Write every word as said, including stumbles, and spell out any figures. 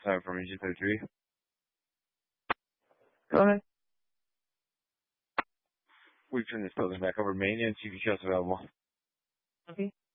Sorry, from Agent thirty-three. Go ahead. We turn this building back over to main and see if you shows available. Okay.